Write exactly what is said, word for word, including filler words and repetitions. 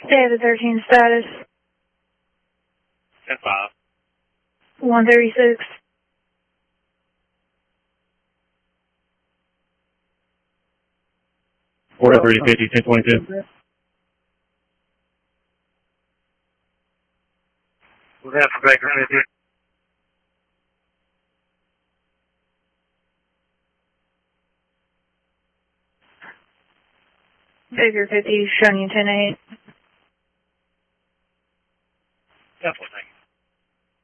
David thirteen status. ten five. one thirty-six. forty-three fifty, ten twenty-two. What's that for Baker? Baker fifty, showing you ten eight.